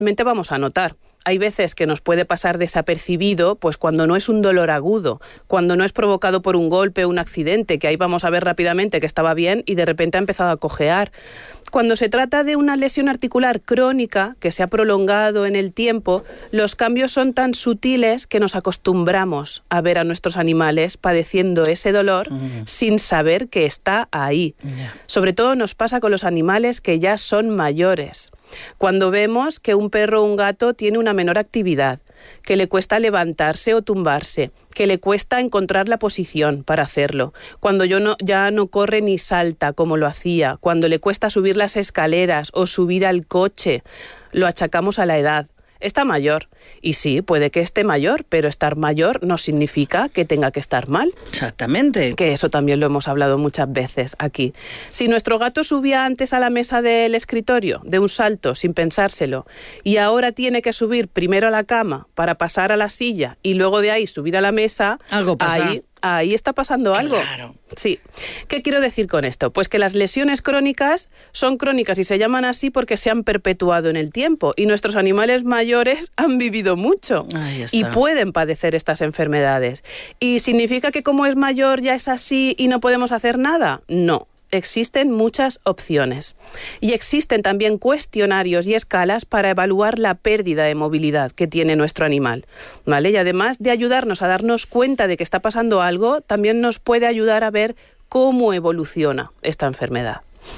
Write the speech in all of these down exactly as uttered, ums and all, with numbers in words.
realmente vamos a notar. Hay veces que nos puede pasar desapercibido, pues cuando no es un dolor agudo, cuando no es provocado por un golpe o un accidente, que ahí vamos a ver rápidamente que estaba bien y de repente ha empezado a cojear. Cuando se trata de una lesión articular crónica que se ha prolongado en el tiempo, los cambios son tan sutiles que nos acostumbramos a ver a nuestros animales padeciendo ese dolor mm. sin saber que está ahí. Yeah. Sobre todo nos pasa con los animales que ya son mayores. Cuando vemos que un perro o un gato tiene una menor actividad, que le cuesta levantarse o tumbarse, que le cuesta encontrar la posición para hacerlo, cuando yo no, ya no corre ni salta como lo hacía, cuando le cuesta subir las escaleras o subir al coche, lo achacamos a la edad. Está mayor. Y sí, puede que esté mayor, pero estar mayor no significa que tenga que estar mal. Exactamente. Que eso también lo hemos hablado muchas veces aquí. Si nuestro gato subía antes a la mesa del escritorio de un salto sin pensárselo y ahora tiene que subir primero a la cama para pasar a la silla y luego de ahí subir a la mesa, algo pasa. Ahí, ahí está pasando algo. Claro. Sí. ¿Qué quiero decir con esto? Pues que las lesiones crónicas son crónicas y se llaman así porque se han perpetuado en el tiempo y nuestros animales mayores han vivido mucho y pueden padecer estas enfermedades. ¿Y significa que como es mayor ya es así y no podemos hacer nada? No. Existen muchas opciones y existen también cuestionarios y escalas para evaluar la pérdida de movilidad que tiene nuestro animal, ¿vale? Y además de ayudarnos a darnos cuenta de que está pasando algo, también nos puede ayudar a ver cómo evoluciona esta enfermedad.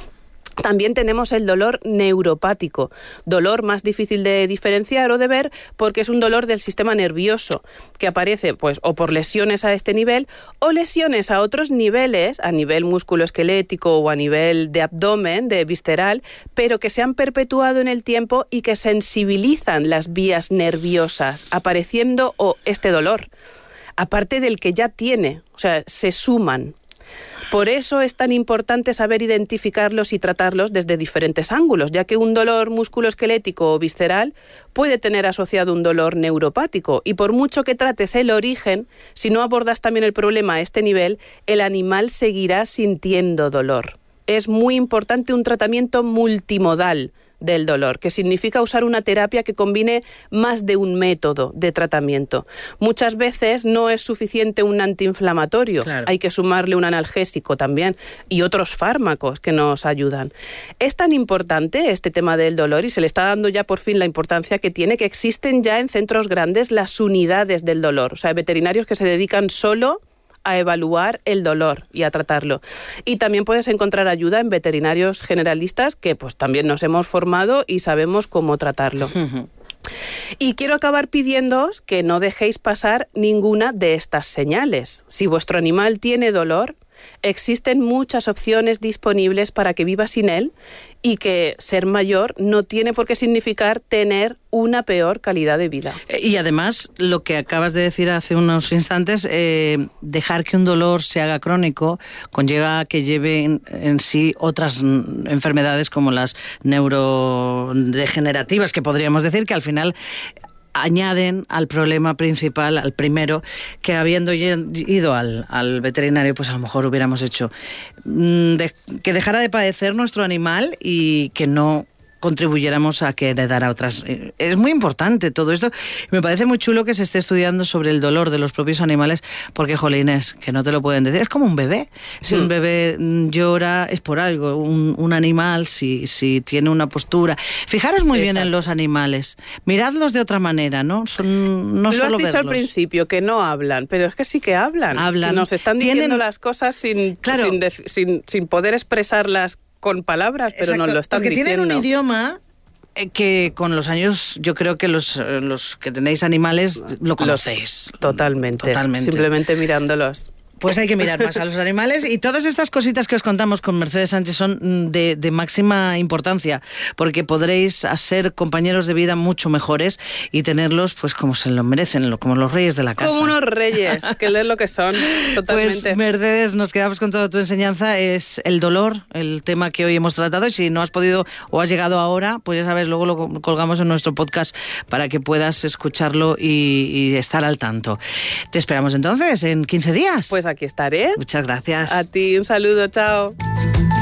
También tenemos el dolor neuropático, dolor más difícil de diferenciar o de ver porque es un dolor del sistema nervioso que aparece pues o por lesiones a este nivel o lesiones a otros niveles, a nivel musculoesquelético o a nivel de abdomen, de visceral, pero que se han perpetuado en el tiempo y que sensibilizan las vías nerviosas, apareciendo o este dolor, aparte del que ya tiene, o sea, se suman. Por eso es tan importante saber identificarlos y tratarlos desde diferentes ángulos, ya que un dolor musculoesquelético o visceral puede tener asociado un dolor neuropático y por mucho que trates el origen, si no abordas también el problema a este nivel, el animal seguirá sintiendo dolor. Es muy importante un tratamiento multimodal del dolor, que significa usar una terapia que combine más de un método de tratamiento. Muchas veces no es suficiente un antiinflamatorio, claro. Hay que sumarle un analgésico también y otros fármacos que nos ayudan. Es tan importante este tema del dolor y se le está dando ya por fin la importancia que tiene, que existen ya en centros grandes las unidades del dolor, o sea, veterinarios que se dedican solo a evaluar el dolor y a tratarlo. Y también puedes encontrar ayuda en veterinarios generalistas que pues también nos hemos formado y sabemos cómo tratarlo. Uh-huh. Y quiero acabar pidiéndoos que no dejéis pasar ninguna de estas señales. Si vuestro animal tiene dolor, existen muchas opciones disponibles para que viva sin él y que ser mayor no tiene por qué significar tener una peor calidad de vida. Y además, lo que acabas de decir hace unos instantes, eh, dejar que un dolor se haga crónico conlleva que lleve en, en sí otras enfermedades como las neurodegenerativas, que podríamos decir que al final añaden al problema principal, al primero, que habiendo ido al, al veterinario, pues a lo mejor hubiéramos hecho de, que dejara de padecer nuestro animal y que no contribuyéramos a que heredara otras. Es muy importante todo esto. Me parece muy chulo que se esté estudiando sobre el dolor de los propios animales, porque, jolines, que no te lo pueden decir. Es como un bebé. Si un bebé llora, es por algo. Un, un animal, si, si tiene una postura. Fijaros muy Exacto. bien en los animales. Miradlos de otra manera, ¿no? Son, no lo solo has dicho verlos. Al principio, que no hablan, pero es que sí que hablan. Hablan. Si nos están diciendo Tienen... las cosas sin, claro. sin, de, sin, sin poder expresarlas con palabras, pero Exacto, nos lo están porque diciendo. Porque tienen un idioma que con los años yo creo que los, los que tenéis animales lo conocéis. Los, totalmente, totalmente. Simplemente mirándolos. Pues hay que mirar más a los animales y todas estas cositas que os contamos con Mercedes Sánchez son de, de máxima importancia porque podréis ser compañeros de vida mucho mejores y tenerlos pues como se lo merecen, como los reyes de la casa. Como unos reyes, que es lo que son, totalmente. Pues Mercedes, nos quedamos con toda tu enseñanza, es el dolor, el tema que hoy hemos tratado y si no has podido o has llegado ahora, pues ya sabes, luego lo colgamos en nuestro podcast para que puedas escucharlo y, y estar al tanto. Te esperamos entonces en quince días. Pues aquí estaré. Muchas gracias. A ti, un saludo, chao.